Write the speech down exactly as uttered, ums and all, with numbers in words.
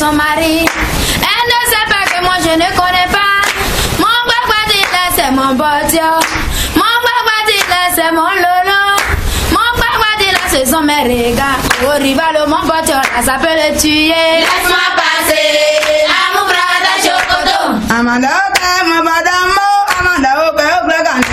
son mari. Elle ne sait pas que moi je ne connais pas. Mon crocodile c'est mon bodio. Mon crocodile c'est mon lolo. Mon crocodile c'est son méréga. Au rival mon bodio ça peut le tuer. Laisse-moi passer à mon frère Chocoto. Amanda, madame.